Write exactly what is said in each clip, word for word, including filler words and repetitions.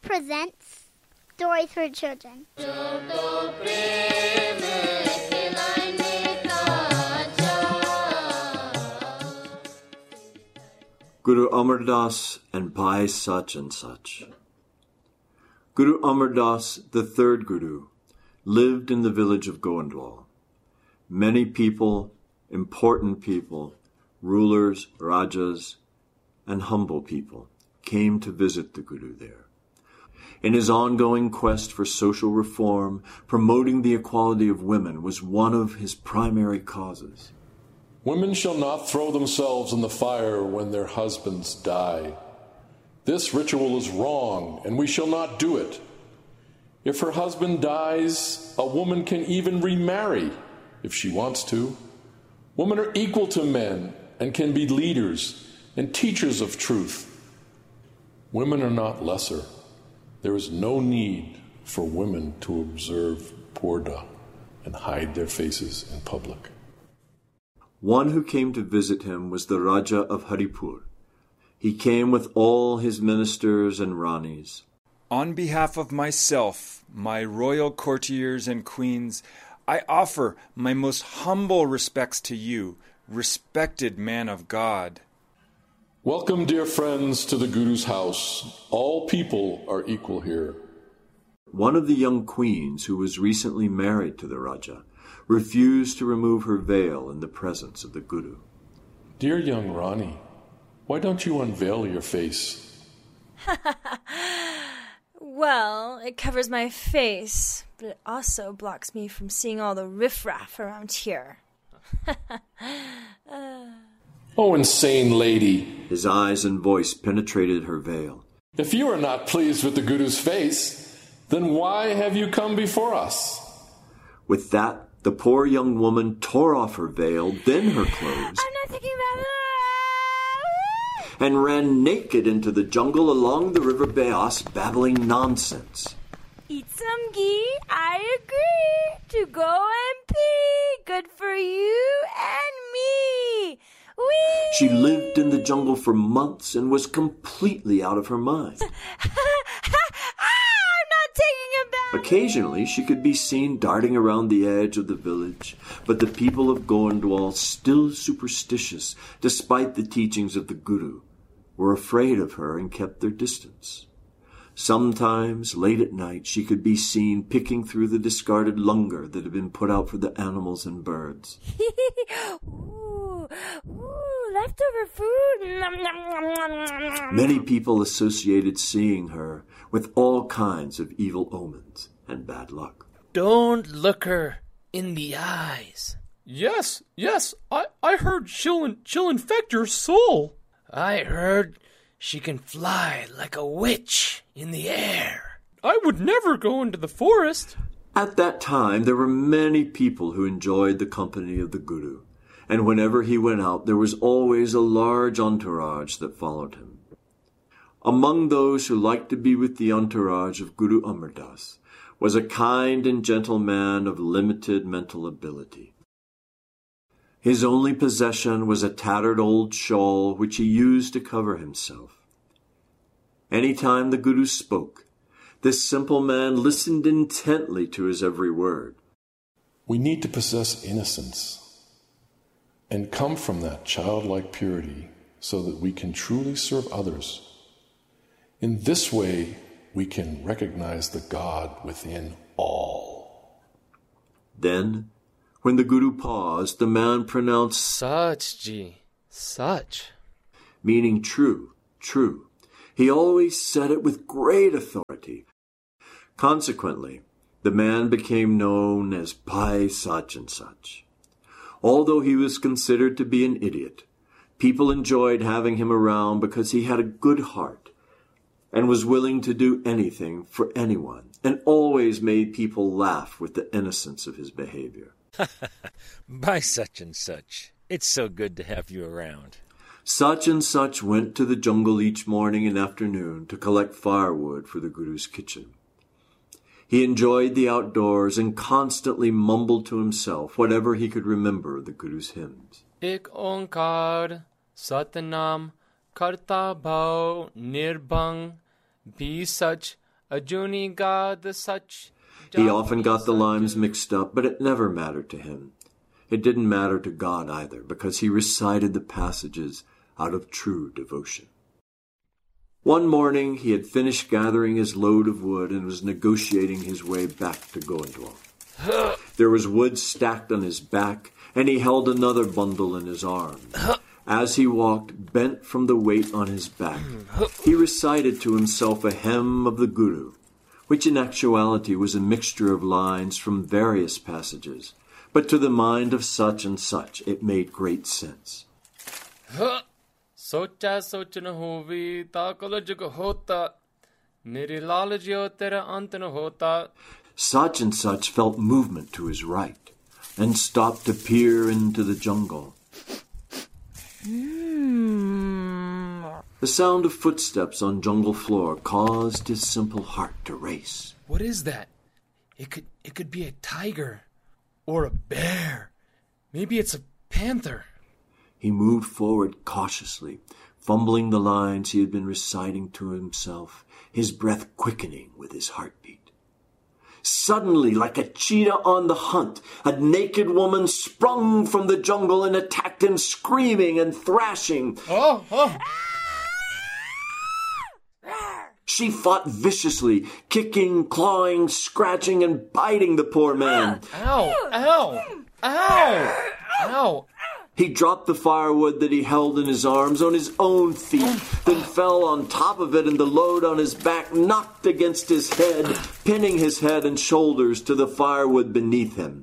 presents Stories for Children. Guru Amar Das and Bhai Sach and Sach. Guru Amar Das, the third Guru, lived in the village of Goindwal. Many people, important people, rulers, rajas, and humble people came to visit the Guru there. In his ongoing quest for social reform, promoting the equality of women was one of his primary causes. Women shall not throw themselves in the fire when their husbands die. This ritual is wrong, and we shall not do it. If her husband dies, a woman can even remarry if she wants to. Women are equal to men and can be leaders and teachers of truth. Women are not lesser. There is no need for women to observe Purdah and hide their faces in public. One who came to visit him was the Raja of Haripur. He came with all his ministers and Ranis. On behalf of myself, my royal courtiers and queens, I offer my most humble respects to you, respected man of God. Welcome, dear friends, to the Guru's house. All people are equal here. One of the young queens, who was recently married to the Raja, refused to remove her veil in the presence of the Guru. Dear young Rani, why don't you unveil your face? Well, it covers my face, but it also blocks me from seeing all the riffraff around here. uh... Oh, insane lady. His eyes and voice penetrated her veil. If you are not pleased with the Guru's face, then why have you come before us? With that, the poor young woman tore off her veil, then her clothes. I'm not thinking about it. And ran naked into the jungle along the river Beas, babbling nonsense. Eat some ghee. I agree to go and pee. Good for you and me. Whee! She lived in the jungle for months and was completely out of her mind. Occasionally, she could be seen darting around the edge of the village, but the people of Goindwal, still superstitious despite the teachings of the Guru, were afraid of her and kept their distance. Sometimes, late at night, she could be seen picking through the discarded lungar that had been put out for the animals and birds. Ooh, ooh, leftover food. Nom, nom, nom, nom, nom. Many people associated seeing her with all kinds of evil omens and bad luck. Don't look her in the eyes. Yes, yes, I, I heard she'll, in, she'll infect your soul. I heard she can fly like a witch in the air. I would never go into the forest. At that time, there were many people who enjoyed the company of the Guru, and whenever he went out, there was always a large entourage that followed him. Among those who liked to be with the entourage of Guru Amar Das was a kind and gentle man of limited mental ability. His only possession was a tattered old shawl which he used to cover himself. Any time the Guru spoke, this simple man listened intently to his every word. We need to possess innocence and come from that childlike purity so that we can truly serve others. In this way, we can recognize the God within all. Then, when the Guru paused, the man pronounced Sach ji, Sach, meaning true, true. He always said it with great authority. Consequently, the man became known as Bhai Sach and Sach. Although he was considered to be an idiot, people enjoyed having him around because he had a good heart and was willing to do anything for anyone, and always made people laugh with the innocence of his behavior. Bhai Sach and Sach, it's so good to have you around. Sach and Sach went to the jungle each morning and afternoon to collect firewood for the Guru's kitchen. He enjoyed the outdoors and constantly mumbled to himself whatever he could remember of the Guru's hymns. Ik Onkar, Satnam, Karta Bhav, Nirbhang, Be Sach, Ajuni God the such. He often got the limes mixed up, but it never mattered to him. It didn't matter to God either, because he recited the passages out of true devotion. One morning he had finished gathering his load of wood and was negotiating his way back to Goindwal. There was wood stacked on his back, and he held another bundle in his arms. As he walked, bent from the weight on his back, he recited to himself a hymn of the Guru, which in actuality was a mixture of lines from various passages, but to the mind of such and such it made great sense. Socha soch na hovi, takala jug hota, niri lalajyo tera ant na hota. Such and such felt movement to his right, and stopped to peer into the jungle. The sound of footsteps on jungle floor caused his simple heart to race. What is that? It could it could be a tiger or a bear. Maybe it's a panther. He moved forward cautiously, fumbling the lines he had been reciting to himself, his breath quickening with his heartbeat. Suddenly, like a cheetah on the hunt, a naked woman sprung from the jungle and attacked him, screaming and thrashing. Oh, oh. She fought viciously, kicking, clawing, scratching, and biting the poor man. Ow! Ow! Ow! Ow! He dropped the firewood that he held in his arms on his own feet, then fell on top of it, and the load on his back knocked against his head, pinning his head and shoulders to the firewood beneath him.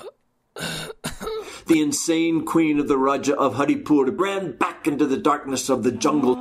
The insane queen of the Raja of Haripur ran back into the darkness of the jungle,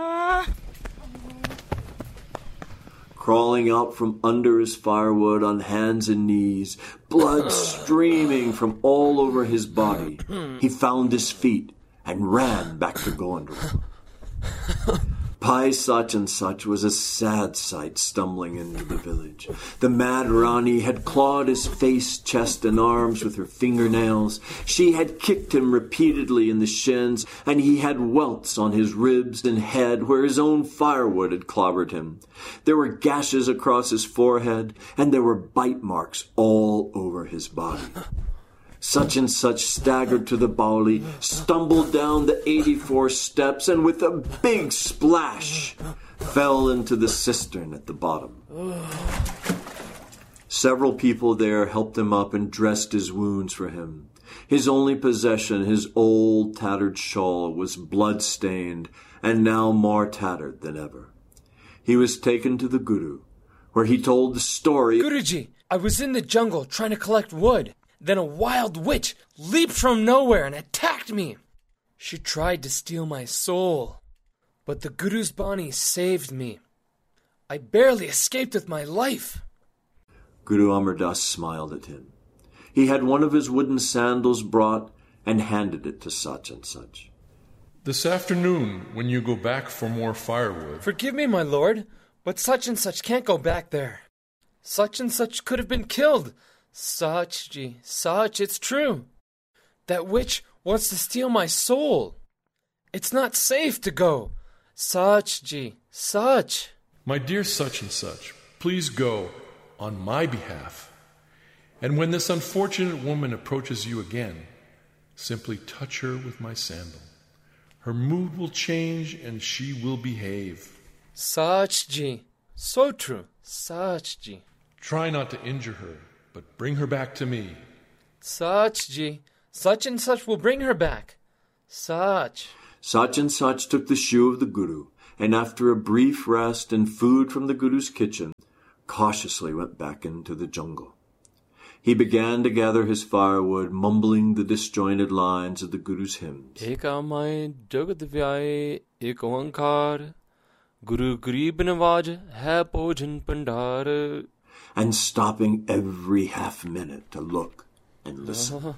crawling out from under his firewood on hands and knees, blood streaming from all over his body. He found his feet and ran back to Goindwal. Pai Such and Such was a sad sight stumbling into the village. The mad Rani had clawed his face, chest, and arms with her fingernails. She had kicked him repeatedly in the shins, and he had welts on his ribs and head where his own firewood had clobbered him. There were gashes across his forehead, and there were bite marks all over his body. Such and Such staggered to the Bauli, stumbled down the eighty-four steps, and with a big splash, fell into the cistern at the bottom. Several people there helped him up and dressed his wounds for him. His only possession, his old tattered shawl, was blood-stained and now more tattered than ever. He was taken to the Guru, where he told the story. Guruji, I was in the jungle trying to collect wood. Then a wild witch leaped from nowhere and attacked me. She tried to steal my soul, but the Guru's Bani saved me. I barely escaped with my life. Guru Amar Das smiled at him. He had one of his wooden sandals brought and handed it to Such and Such. This afternoon, when you go back for more firewood... Forgive me, my lord, but Such and Such can't go back there. Such and Such could have been killed. Such, Ji, Such, it's true. That witch wants to steal my soul. It's not safe to go. Such, Ji, Such. My dear Such and Such, please go on my behalf. And when this unfortunate woman approaches you again, simply touch her with my sandal. Her mood will change and she will behave. Such, Ji, so true. Such, Ji. Try not to injure her, but bring her back to me. Such, Ji. Such and Such will bring her back. Such. Such and Such took the shoe of the Guru, and after a brief rest and food from the Guru's kitchen, cautiously went back into the jungle. He began to gather his firewood, mumbling the disjointed lines of the Guru's hymns. Ekamai Jagadvyai Ekoankar Guru Garib Nawaj Hai Pojan Pandar, and stopping every half minute to look and listen.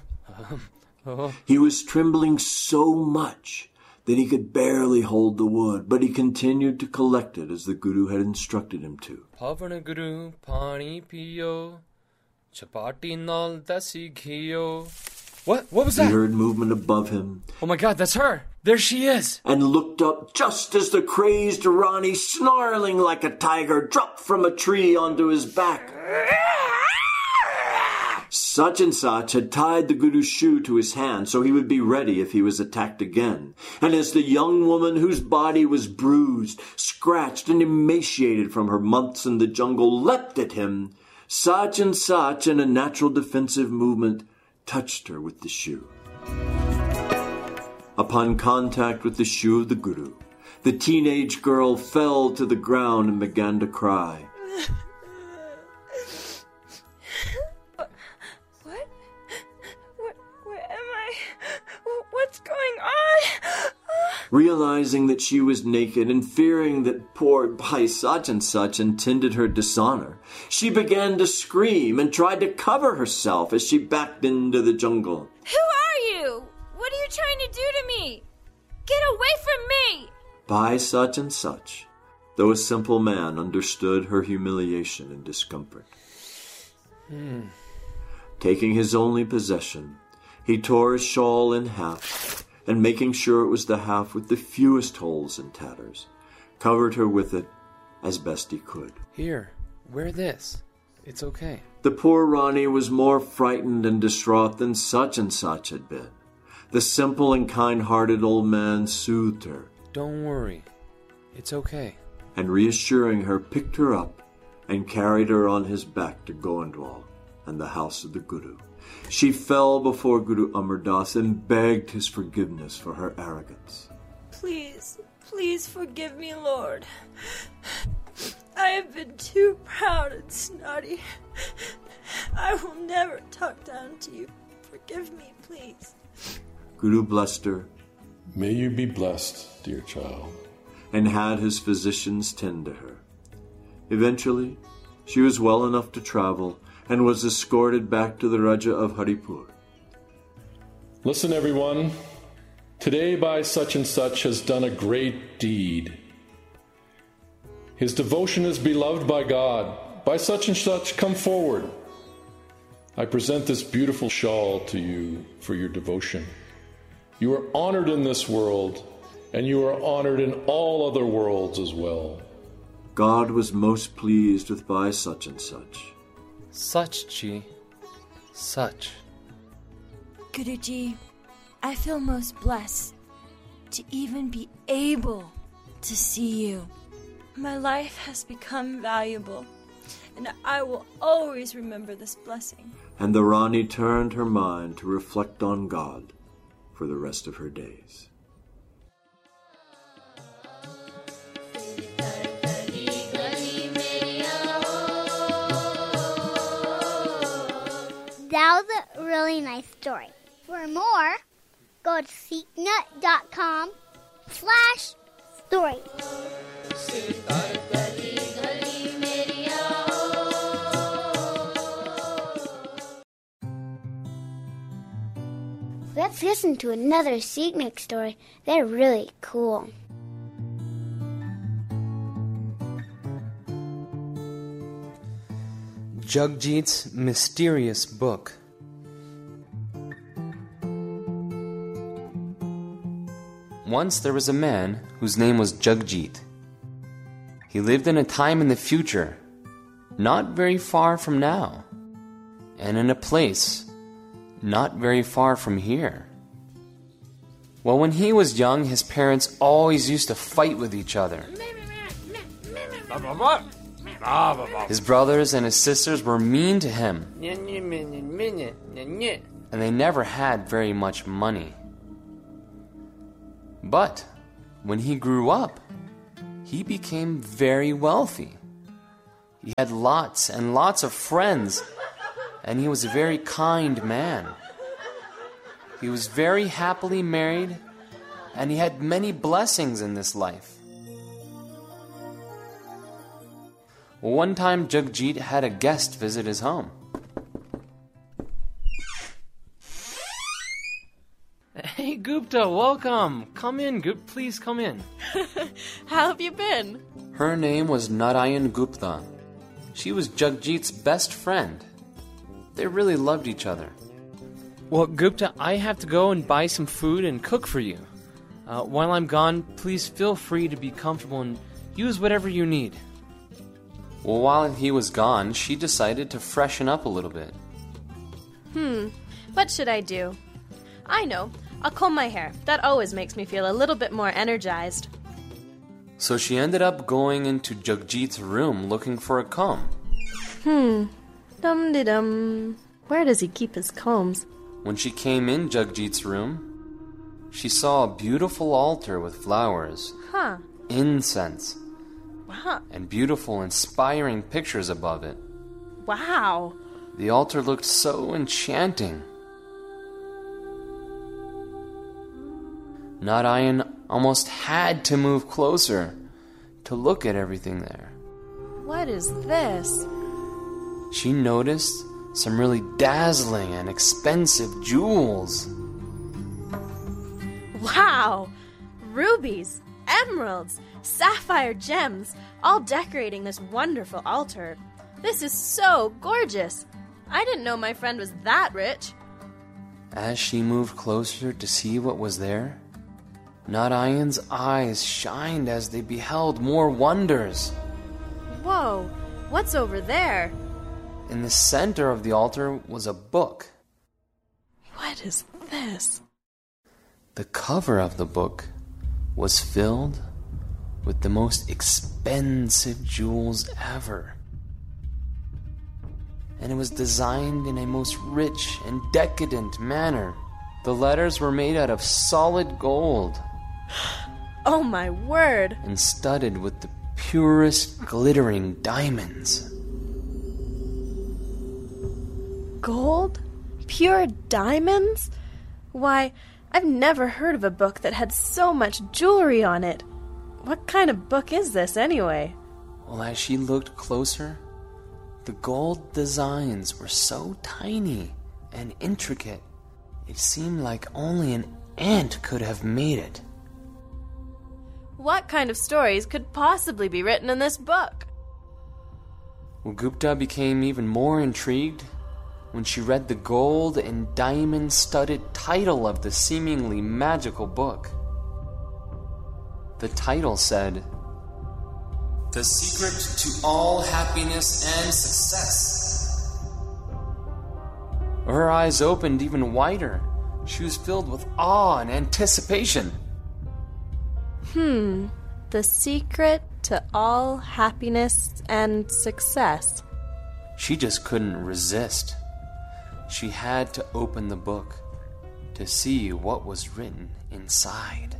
He was trembling so much that he could barely hold the wood, but he continued to collect it as the Guru had instructed him to. Pavana Guru Pani Piyo Chapati Nal Dasi Ghiyo What? What was He that? heard movement above him. Oh my God, that's her. There she is. And looked up just as the crazed Rani, snarling like a tiger, dropped from a tree onto his back. Such and Such had tied the Guru's shoe to his hand so he would be ready if he was attacked again. And as the young woman, whose body was bruised, scratched, and emaciated from her months in the jungle, leapt at him, Such and Such, in a natural defensive movement, touched her with the shoe. Upon contact with the shoe of the Guru, the teenage girl fell to the ground and began to cry. What? What? Where am I? What's going on? Realizing that she was naked and fearing that poor Bhai Such and Such intended her dishonor, she began to scream and tried to cover herself as she backed into the jungle. Who are you? What are you trying to do to me? Get away from me! Bhai Such and Such, though a simple man, understood her humiliation and discomfort. Hmm. Taking his only possession, he tore his shawl in half, and making sure it was the half with the fewest holes and tatters, covered her with it as best he could. Here, wear this. It's okay. The poor Rani was more frightened and distraught than Such and Such had been. The simple and kind-hearted old man soothed her. Don't worry. It's okay. And reassuring her, picked her up and carried her on his back to Goindwal and the house of the Guru. She fell before Guru Amar Das and begged his forgiveness for her arrogance. Please, please forgive me, Lord. I have been too proud and snotty. I will never talk down to you. Forgive me, please. Guru blessed her. May you be blessed, dear child. And had his physicians tend to her. Eventually, she was well enough to travel and was escorted back to the Raja of Haripur. Listen, everyone. Today, Bhai Such and Such has done a great deed. His devotion is beloved by God. Bhai Such and Such, come forward. I present this beautiful shawl to you for your devotion. You are honored in this world, and you are honored in all other worlds as well. God was most pleased with Bhai Such and Such. Such, Ji. Such. Guruji, I feel most blessed to even be able to see you. My life has become valuable, and I will always remember this blessing. And the Rani turned her mind to reflect on God for the rest of her days. That was a really nice story. For more, go to seeknut.com slash stories. Let's listen to another Seeknik story. They're really cool. Jagjit's Mysterious Book. Once there was a man whose name was Jagjit. He lived in a time in the future, not very far from now, and in a place not very far from here. Well, when he was young, his parents always used to fight with each other. His brothers and his sisters were mean to him, and they never had very much money. But when he grew up, he became very wealthy. He had lots and lots of friends, and he was a very kind man. He was very happily married, and he had many blessings in this life. One time, Jagjit had a guest visit his home. Hey, Gupta, welcome. Come in, Gupta. Please come in. How have you been? Her name was Narayan Gupta. She was Jagjit's best friend. They really loved each other. Well, Gupta, I have to go and buy some food and cook for you. Uh, while I'm gone, please feel free to be comfortable and use whatever you need. Well, while he was gone, she decided to freshen up a little bit. Hmm, what should I do? I know, I'll comb my hair. That always makes me feel a little bit more energized. So she ended up going into Jagjit's room looking for a comb. Hmm, dum-de-dum. Where does he keep his combs? When she came in Jagjit's room, she saw a beautiful altar with flowers, Huh. incense, Wow. and beautiful, inspiring pictures above it. Wow. The altar looked so enchanting. Narayan almost had to move closer to look at everything there. What is this? She noticed some really dazzling and expensive jewels. Wow! Rubies, emeralds, sapphire gems, all decorating this wonderful altar. This is so gorgeous. I didn't know my friend was that rich. As she moved closer to see what was there, Narayan's eyes shined as they beheld more wonders. Whoa, what's over there? In the center of the altar was a book. What is this? The cover of the book was filled with the most expensive jewels ever. And it was designed in a most rich and decadent manner. The letters were made out of solid gold. Oh my word! And studded with the purest glittering diamonds. Gold? Pure diamonds? Why, I've never heard of a book that had so much jewelry on it. What kind of book is this, anyway? Well, as she looked closer, the gold designs were so tiny and intricate, it seemed like only an ant could have made it. What kind of stories could possibly be written in this book? Well, Gupta became even more intrigued when she read the gold and diamond-studded title of the seemingly magical book. The title said, "The Secret to All Happiness and Success." Her eyes opened even wider. She was filled with awe and anticipation. Hmm, the secret to all happiness and success. She just couldn't resist. She had to open the book to see what was written inside.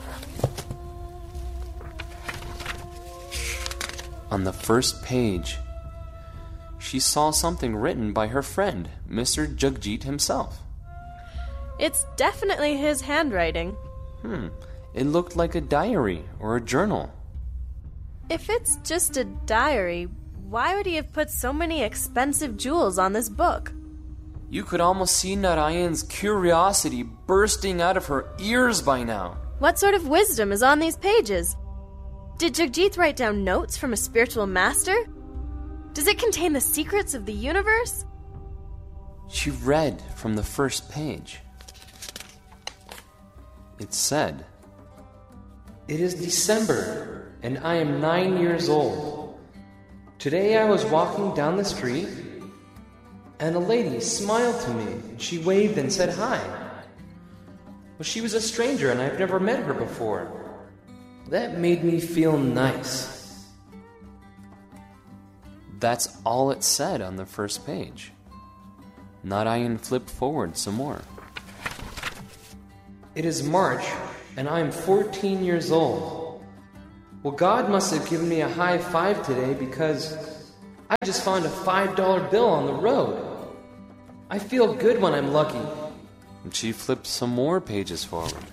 On the first page, she saw something written by her friend, Mister Jagjit himself. It's definitely his handwriting. Hmm, it looked like a diary or a journal. If it's just a diary, why would he have put so many expensive jewels on this book? You could almost see Narayan's curiosity bursting out of her ears by now. What sort of wisdom is on these pages? Did Jagjit write down notes from a spiritual master? Does it contain the secrets of the universe? She read from the first page. It said, "It is December, and I am nine years old. Today I was walking down the street, and a lady smiled to me, and she waved and said hi. Well, she was a stranger, and I've never met her before. That made me feel nice." That's all it said on the first page. Narayan flipped forward some more. "It is March, and I am fourteen years old. Well, God must have given me a high five today because I just found a five dollar bill on the road. I feel good when I'm lucky." And she flipped some more pages forward.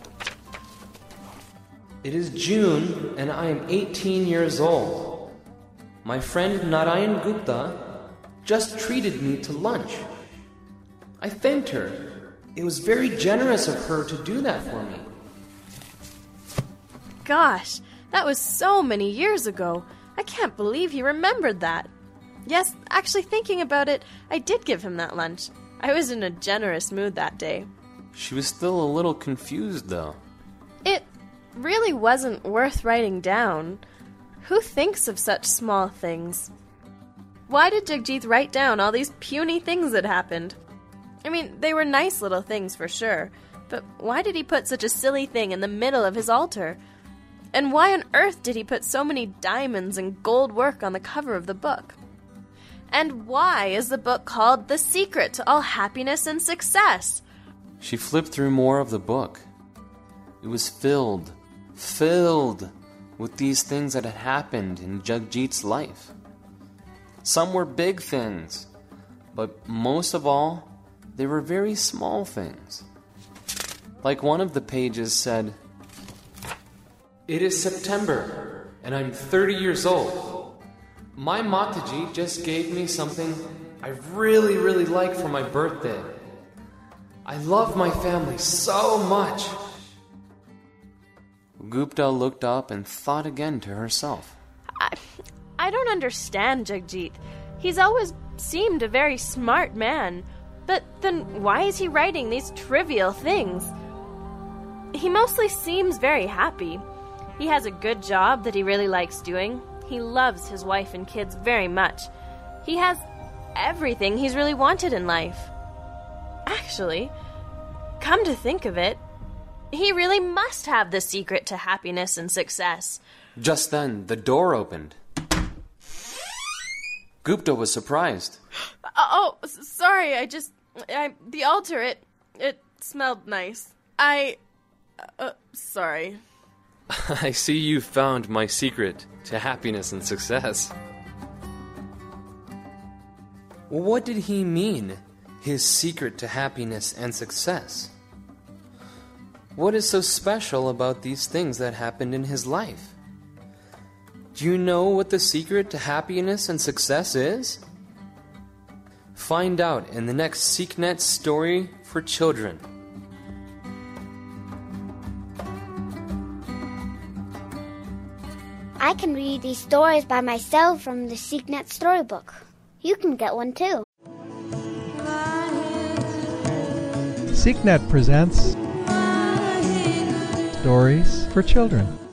"It is June, and I am eighteen years old. My friend Narayan Gupta just treated me to lunch. I thanked her. It was very generous of her to do that for me." Gosh, that was so many years ago. I can't believe he remembered that. Yes, actually thinking about it, I did give him that lunch. I was in a generous mood that day. She was still a little confused, though. It really wasn't worth writing down. Who thinks of such small things? Why did Jagjit write down all these puny things that happened? I mean, they were nice little things for sure, but why did he put such a silly thing in the middle of his altar? And why on earth did he put so many diamonds and gold work on the cover of the book? And why is the book called The Secret to All Happiness and Success? She flipped through more of the book. It was filled, filled with these things that had happened in Jagjit's life. Some were big things, but most of all, they were very small things. Like one of the pages said, "It is September, and I'm thirty years old. My Mataji just gave me something I really, really like for my birthday. I love my family so much." Gupta looked up and thought again to herself. I, I don't understand Jagjit. He's always seemed a very smart man, but then why is he writing these trivial things? He mostly seems very happy. He has a good job that he really likes doing. He loves his wife and kids very much. He has everything he's really wanted in life. Actually, come to think of it, he really must have the secret to happiness and success. Just then, the door opened. Gupta was surprised. Oh, sorry, I just... I, the altar, it... it smelled nice. I... Uh, sorry. I see you found my secret to happiness and success. What did he mean, his secret to happiness and success? What is so special about these things that happened in his life? Do you know what the secret to happiness and success is? Find out in the next SeekNet story for children. I can read these stories by myself from the SeekNet storybook. You can get one too. SeekNet presents Stories for Children.